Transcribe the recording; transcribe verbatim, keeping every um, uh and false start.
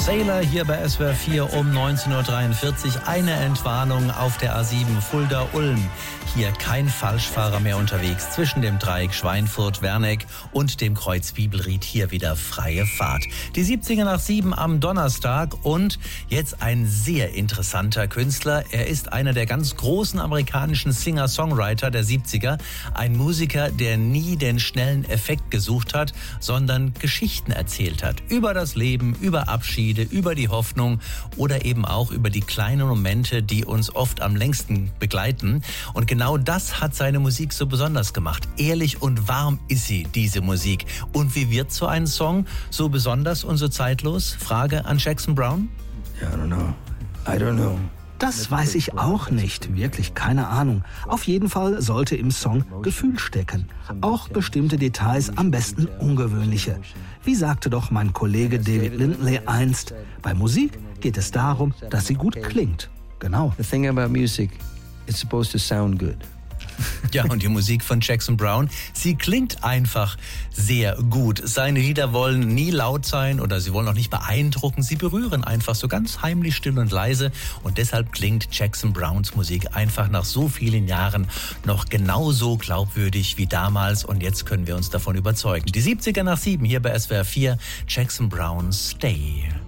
Sailor hier bei S W R vier um neunzehn Uhr dreiundvierzig. Eine Entwarnung auf der A sieben Fulda-Ulm. Hier kein Falschfahrer mehr unterwegs. Zwischen dem Dreieck Schweinfurt-Werneck und dem Kreuz Bibelried hier wieder freie Fahrt. Die siebziger nach sieben am Donnerstag und jetzt ein sehr interessanter Künstler. Er ist einer der ganz großen amerikanischen Singer-Songwriter der siebziger. Ein Musiker, der nie den schnellen Effekt gesucht hat, sondern Geschichten erzählt hat. Über das Leben, über Abschiede, über die Hoffnung oder eben auch über die kleinen Momente, die uns oft am längsten begleiten. Und genau das hat seine Musik so besonders gemacht. Ehrlich und warm ist sie, diese Musik. Und wie wird so ein Song so besonders und so zeitlos? Frage an Jackson Browne. I don't know. I don't know. Das weiß ich auch nicht, wirklich keine Ahnung. Auf jeden Fall sollte im Song Gefühl stecken. Auch bestimmte Details, am besten ungewöhnliche. Wie sagte doch mein Kollege David Lindley einst, bei Musik geht es darum, dass sie gut klingt. Genau. The thing about music, it's supposed to sound good. Ja, und die Musik von Jackson Browne, sie klingt einfach sehr gut. Seine Lieder wollen nie laut sein oder sie wollen auch nicht beeindrucken. Sie berühren einfach so ganz heimlich, still und leise. Und deshalb klingt Jackson Brownes Musik einfach nach so vielen Jahren noch genauso glaubwürdig wie damals. Und jetzt können wir uns davon überzeugen. Die siebziger nach sieben hier bei S W R vier, Jackson Browne Stay.